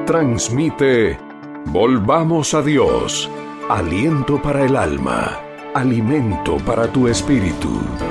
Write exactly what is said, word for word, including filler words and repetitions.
transmite Volvamos a Dios, aliento para el alma, alimento para tu espíritu.